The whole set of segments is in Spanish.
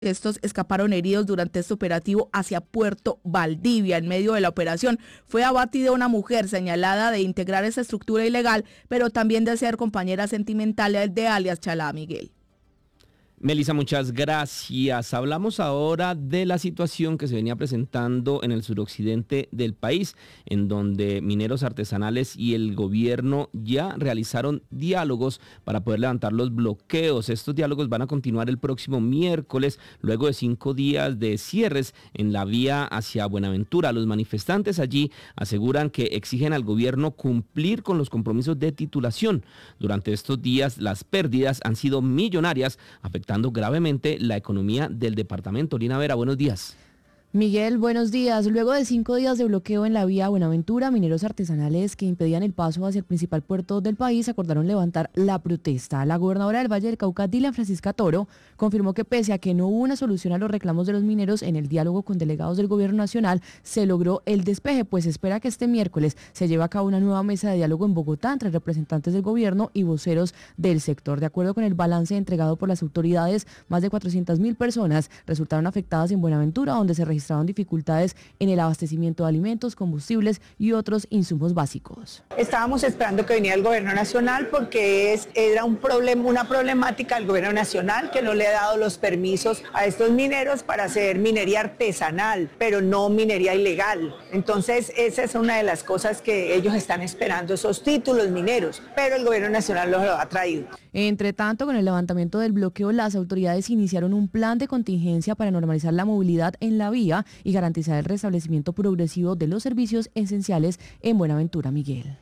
Estos escaparon heridos durante este operativo hacia Puerto Valdivia. En medio de la operación fue abatida una mujer señalada de integrar esa estructura ilegal, pero también de ser compañera sentimental de alias Chalá Miguel. Melissa, muchas gracias. Hablamos ahora de la situación que se venía presentando en el suroccidente del país, en donde mineros artesanales y el gobierno ya realizaron diálogos para poder levantar los bloqueos. Estos diálogos van a continuar el próximo miércoles, luego de 5 días de cierres en la vía hacia Buenaventura. Los manifestantes allí aseguran que exigen al gobierno cumplir con los compromisos de titulación. Durante estos días, las pérdidas han sido millonarias, afectando gravemente la economía del departamento. Lina Vera, buenos días. Miguel, buenos días. Luego de 5 días de bloqueo en la vía Buenaventura, mineros artesanales que impedían el paso hacia el principal puerto del país acordaron levantar la protesta. La gobernadora del Valle del Cauca, Dilian Francisca Toro, confirmó que pese a que no hubo una solución a los reclamos de los mineros en el diálogo con delegados del gobierno nacional, se logró el despeje, pues espera que este miércoles se lleve a cabo una nueva mesa de diálogo en Bogotá entre representantes del gobierno y voceros del sector. De acuerdo con el balance entregado por las autoridades, más de 400.000 personas resultaron afectadas en Buenaventura, donde se registraron dificultades en el abastecimiento de alimentos, combustibles y otros insumos básicos. Estábamos esperando que viniera el gobierno nacional porque era una problemática del gobierno nacional que no le ha dado los permisos a estos mineros para hacer minería artesanal, pero no minería ilegal. Entonces esa es una de las cosas que ellos están esperando, esos títulos mineros, pero el gobierno nacional los ha traído. Entre tanto, con el levantamiento del bloqueo, las autoridades iniciaron un plan de contingencia para normalizar la movilidad en la vía y garantizar el restablecimiento progresivo de los servicios esenciales en Buenaventura, Miguel.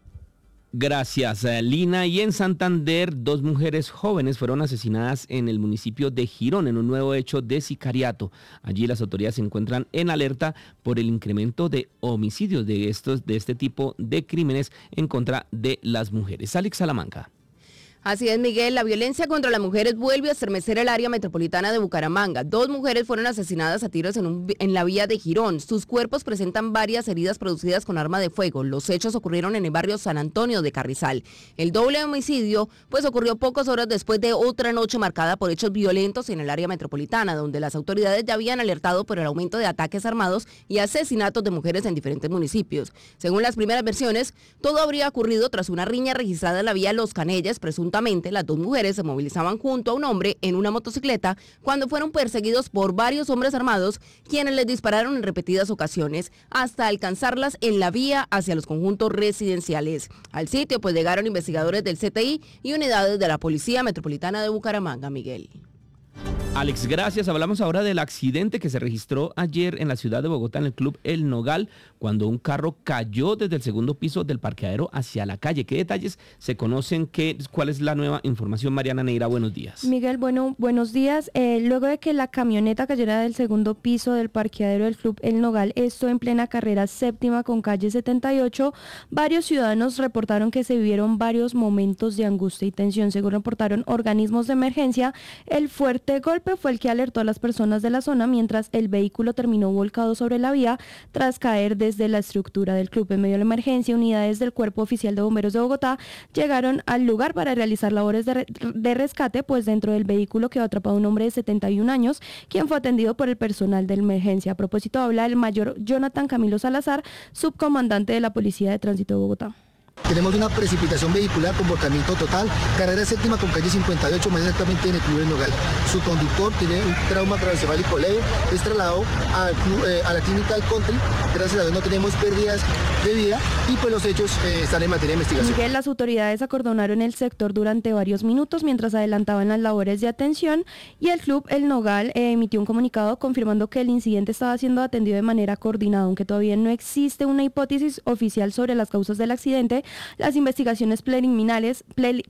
Gracias, Lina. Y en Santander, 2 mujeres jóvenes fueron asesinadas en el municipio de Girón en un nuevo hecho de sicariato. Allí las autoridades se encuentran en alerta por el incremento de homicidios de este tipo de crímenes en contra de las mujeres. Alex Salamanca. Así es, Miguel, la violencia contra las mujeres vuelve a estremecer el área metropolitana de Bucaramanga. 2 mujeres fueron asesinadas a tiros en la vía de Girón. Sus cuerpos presentan varias heridas producidas con arma de fuego. Los hechos ocurrieron en el barrio San Antonio de Carrizal. El doble homicidio pues ocurrió pocas horas después de otra noche marcada por hechos violentos en el área metropolitana, donde las autoridades ya habían alertado por el aumento de ataques armados y asesinatos de mujeres en diferentes municipios. Según las primeras versiones, todo habría ocurrido tras una riña registrada en la vía Los Canelles. Presuntamente, las 2 mujeres se movilizaban junto a un hombre en una motocicleta cuando fueron perseguidos por varios hombres armados, quienes les dispararon en repetidas ocasiones hasta alcanzarlas en la vía hacia los conjuntos residenciales. Al sitio pues llegaron investigadores del CTI y unidades de la Policía Metropolitana de Bucaramanga, Miguel. Alex, gracias. Hablamos ahora del accidente que se registró ayer en la ciudad de Bogotá en el Club El Nogal, cuando un carro cayó desde el segundo piso del parqueadero hacia la calle. ¿Qué detalles se conocen? ¿Cuál es la nueva información? Mariana Neira, buenos días. Miguel, buenos días. Luego de que la camioneta cayera del segundo piso del parqueadero del Club El Nogal, esto en plena carrera séptima con calle 78, varios ciudadanos reportaron que se vivieron varios momentos de angustia y tensión. Según reportaron organismos de emergencia, el fuerte golpe fue el que alertó a las personas de la zona, mientras el vehículo terminó volcado sobre la vía tras caer desde la estructura del club. En medio de la emergencia, unidades del Cuerpo Oficial de Bomberos de Bogotá llegaron al lugar para realizar labores de rescate, pues dentro del vehículo quedó atrapado un hombre de 71 años, quien fue atendido por el personal de emergencia. A propósito, habla el mayor Jonathan Camilo Salazar, subcomandante de la Policía de Tránsito de Bogotá. Tenemos una precipitación vehicular con volcamiento total, carrera séptima con calle 58, más exactamente en el Club El Nogal. Su conductor tiene un trauma craneoencefálico leve, es trasladado a la clínica del Country. Gracias a Dios no tenemos pérdidas de vida y pues los hechos están en materia de investigación. Miguel, las autoridades acordonaron el sector durante varios minutos mientras adelantaban las labores de atención, y el Club El Nogal emitió un comunicado confirmando que el incidente estaba siendo atendido de manera coordinada. Aunque todavía no existe una hipótesis oficial sobre las causas del accidente, las investigaciones preliminares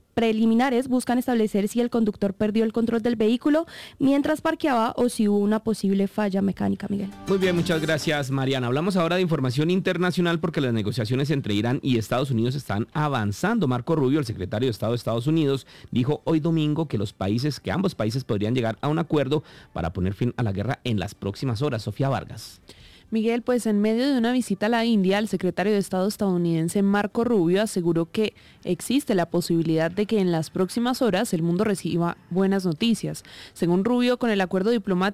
buscan establecer si el conductor perdió el control del vehículo mientras parqueaba o si hubo una posible falla mecánica, Miguel. Muy bien, muchas gracias, Mariana. Hablamos ahora de información internacional porque las negociaciones entre Irán y Estados Unidos están avanzando. Marco Rubio, el secretario de Estado de Estados Unidos, dijo hoy domingo que ambos países podrían llegar a un acuerdo para poner fin a la guerra en las próximas horas. Sofía Vargas. Miguel, pues en medio de una visita a la India, el secretario de Estado estadounidense Marco Rubio aseguró que existe la posibilidad de que en las próximas horas el mundo reciba buenas noticias. Según Rubio, con el acuerdo diplomático